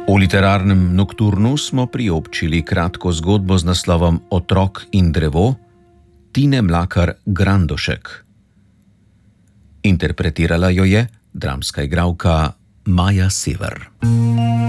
V literarnem Nokturnu smo priobčili kratko zgodbo z naslovom Otrok in drevo Tine Mlakar Grandošek. Interpretirala jo je dramska igralka Maja Sever.